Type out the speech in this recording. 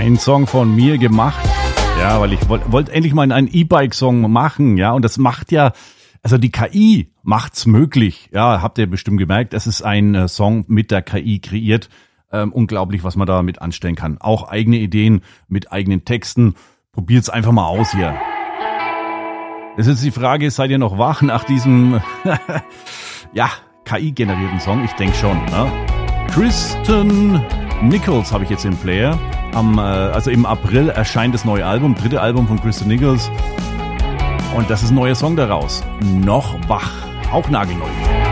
Ein Song von mir gemacht. Ja, weil ich wollte endlich mal einen E-Bike-Song machen. Ja, und das macht ja, also die KI macht's möglich. Ja, habt ihr bestimmt gemerkt. Es ist ein Song mit der KI kreiert. Unglaublich, was man damit anstellen kann. Auch eigene Ideen mit eigenen Texten. Probiert's einfach mal aus hier. Das ist die Frage, seid ihr noch wach nach diesem ja, KI-generierten Song? Ich denke schon. Ne? Kristen Nichols habe ich jetzt im Player. Also im April erscheint das neue Album, 3. Album von Kristen Nichols. Und das ist ein neuer Song daraus. Noch wach. Auch nagelneu.